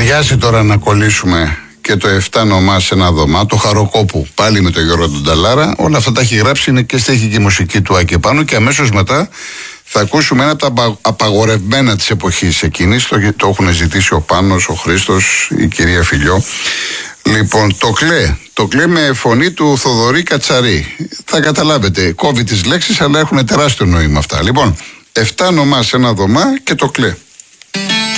Ταιριάζει τώρα να κολλήσουμε και το 7 νομά σε ένα δωμά, το Χαροκόπου πάλι με τον Γιώργο τον Ταλάρα. Όλα αυτά τα έχει γράψει, είναι και στέχη και η μουσική του Άκη πάνω. Και αμέσως μετά θα ακούσουμε ένα από τα απαγορευμένα της εποχής εκείνης. Το έχουν ζητήσει ο Πάνος, ο Χρήστος, η κυρία Φιλιό. Λοιπόν, το κλέ με φωνή του Θοδωρή Κατσαρή. Θα καταλάβετε, κόβει τις λέξεις, αλλά έχουν τεράστιο νόημα αυτά. Λοιπόν, 7 νομά σε ένα δωμά και το κλέ.